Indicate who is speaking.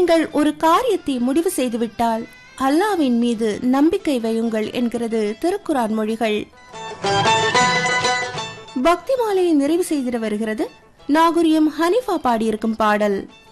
Speaker 1: நீங்கள் ஒரு காரியத்தை முடிவு செய்துவிட்டால் அல்லாஹ்வின் மீது நம்பிக்கை வையுங்கள் என்கிறது திருக்குர்ஆன் மொழிகள். பக்தி மாலையை நிறைவு செய்திட வருகிறது நாகூரியம் ஹனீஃபா பாடியிருக்கும் பாடல்.